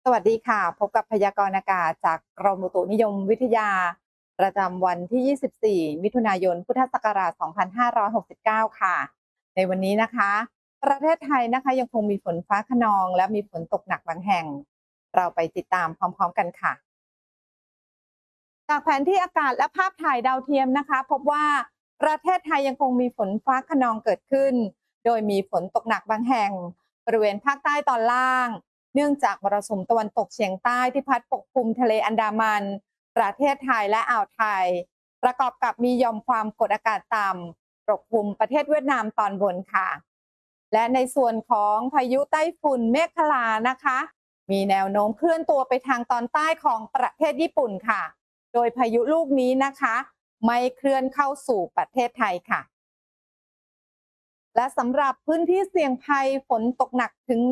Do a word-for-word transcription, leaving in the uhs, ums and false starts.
สวัสดีค่ะพบกับพยากรณ์อากาศจากกรมอุตุนิยมวิทยาประจำวันที่ ยี่สิบสี่ มิถุนายน พุทธศักราช สองพันห้าร้อยหกสิบเก้า ค่ะ ในวันนี้นะคะ ประเทศไทยนะคะยังคงมีฝนฟ้าคะนองและมีฝนตกหนักบางแห่ง เราไปติดตามพร้อมๆกันค่ะ จากแผนที่อากาศและภาพถ่ายดาวเทียมนะคะ พบว่าประเทศไทยยังคงมีฝนฟ้าคะนองเกิดขึ้น โดยมีฝนตกหนักบางแห่งบริเวณภาคใต้ตอนล่าง เนื่องจากมรสุมตะวันตกเฉียงใต้ที่พัดปกคลุมทะเลอันดามัน ประเทศไทยและอ่าวไทย ประกอบกับมีหย่อมความกดอากาศต่ำปกคลุมประเทศเวียดนามตอนบนค่ะ และในส่วนของพายุไต้ฝุ่นเมฆขลานะคะ มีแนวโน้มเคลื่อนตัวไปทางตอนใต้ของประเทศญี่ปุ่นค่ะ โดยพายุลูกนี้นะคะไม่เคลื่อนเข้าสู่ประเทศไทยค่ะ และสำหรับพื้นที่เสี่ยงภัยฝนตกหนักถึง